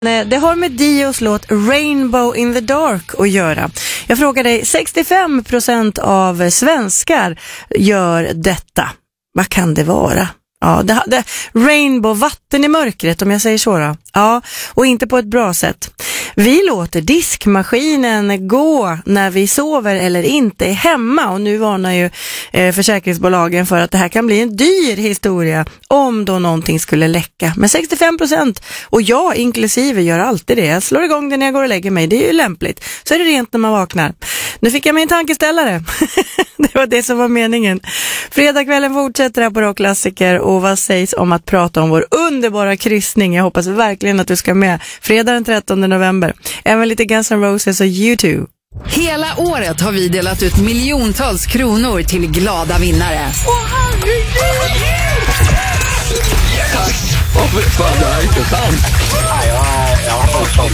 Det har med Dios låt Rainbow in the Dark att göra. Jag frågar dig, 65% av svenskar gör detta. Vad kan det vara? Ja, det Rainbow, vatten i mörkret om jag säger så då. Ja, och inte på ett bra sätt. Vi låter diskmaskinen gå när vi sover eller inte är hemma. Och nu varnar ju försäkringsbolagen för att det här kan bli en dyr historia om då någonting skulle läcka. Men 65% och jag inklusive gör alltid det. Jag slår igång det när jag går och lägger mig. Det är ju lämpligt. Så är det rent när man vaknar. Nu fick jag mig en tankeställare. Det var det som var meningen. Fredagskvällen fortsätter här på Rockklassiker. Och vad sägs om att prata om vår underbara kryssning? Jag hoppas verkligen att du ska med. Fredag den 13 november. Även lite Guns N' Roses och U2. Hela året har vi delat ut miljontals kronor till glada vinnare. Åh herregud! Yes! Åh, fan, det här är inte sant.